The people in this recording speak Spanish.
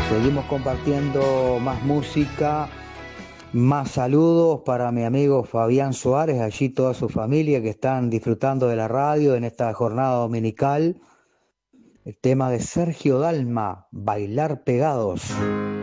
Seguimos compartiendo más música, más saludos para mi amigo Fabián Suárez, allí toda su familia que están disfrutando de la radio en esta jornada dominical. El tema de Sergio Dalma, Bailar Pegados.